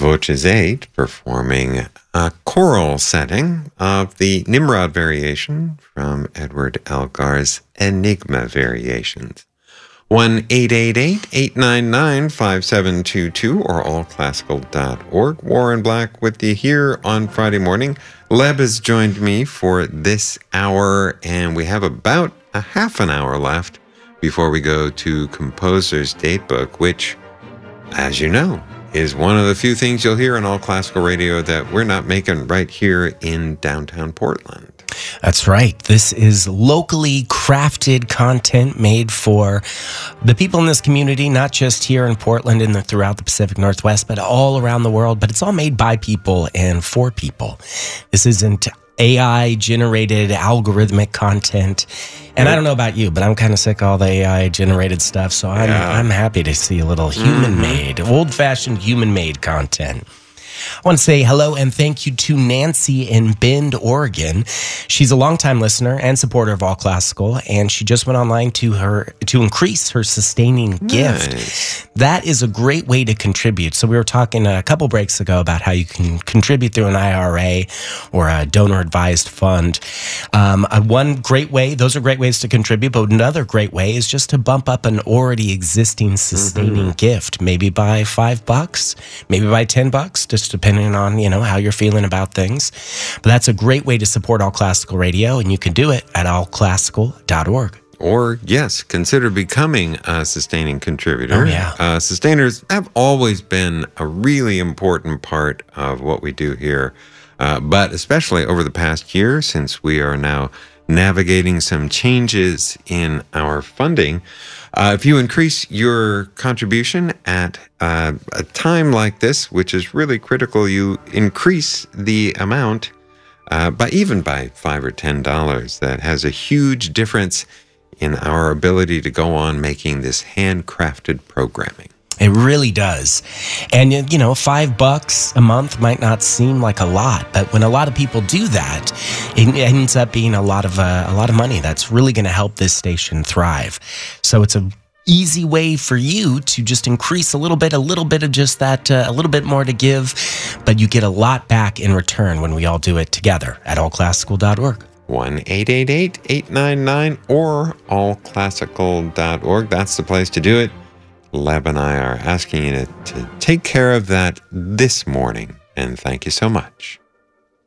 Voces 8 performing a choral setting of the Nimrod Variation from Edward Elgar's Enigma Variations. 1-888-899-5722 or allclassical.org. Warren Black with you here on Friday morning. Leb has joined me for this hour, and we have about a half an hour left before we go to Composer's Datebook, which, as you know, is one of the few things you'll hear on All Classical Radio that we're not making right here in downtown Portland. That's right. This is locally crafted content made for the people in this community, not just here in Portland and throughout the Pacific Northwest, but all around the world. But it's all made by people and for people. This isn't AI-generated algorithmic content. And I don't know about you, but I'm kind of sick of all the AI-generated stuff, so I'm happy to see a little human-made, old-fashioned human-made content. I want to say hello and thank you to Nancy in Bend, Oregon. She's a longtime listener and supporter of All Classical, and she just went online to increase her sustaining gift. That is a great way to contribute. So we were talking a couple breaks ago about how you can contribute through an IRA or a donor-advised fund. One great way, those are great ways to contribute, but another great way is just to bump up an already existing sustaining gift, maybe by $5, maybe by $10, just depending on, how you're feeling about things. But that's a great way to support All Classical Radio, and you can do it at allclassical.org. Or, yes, consider becoming a sustaining contributor. Oh, yeah. Sustainers have always been a really important part of what we do here, but especially over the past year, since we are now navigating some changes in our funding. If you increase your contribution at a time like this, which is really critical, you increase the amount by $5 or $10. That has a huge difference in our ability to go on making this handcrafted programming. It really does. And, $5 a month might not seem like a lot, but when a lot of people do that, it ends up being a lot of money that's really going to help this station thrive. So it's a easy way for you to just increase a little bit of just that, a little bit more to give, but you get a lot back in return when we all do it together at allclassical.org. 1-888-899 or allclassical.org. That's the place to do it. Leb and I are asking you to take care of that this morning, and thank you so much.